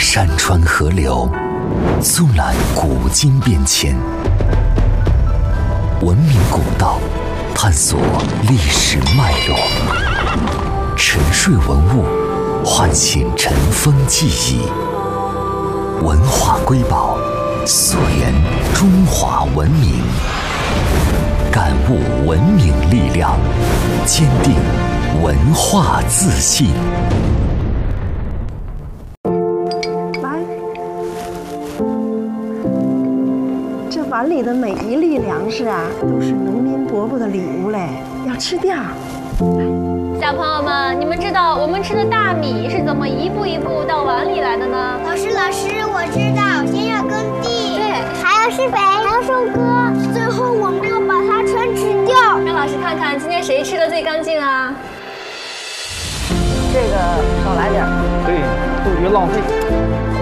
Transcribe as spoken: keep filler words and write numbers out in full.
山川河流，纵览古今变迁，文明古道，探索历史脉络，沉睡文物，唤醒尘封记忆。文化瑰宝，溯源中华文明，感悟文明力量，坚定文化自信。 来，这碗里的每一粒粮食啊，都是农民伯伯的礼物嘞，要吃掉。 小朋友们，你们知道我们吃的大米是怎么一步一步到碗里来的呢？ 老师，老师，我知道，先要耕地， 对， 还要施肥，还要收割，最后我们要把它全吃掉。 让老师看看今天谁吃的最干净啊？ 这个少来点， 对，杜绝浪费。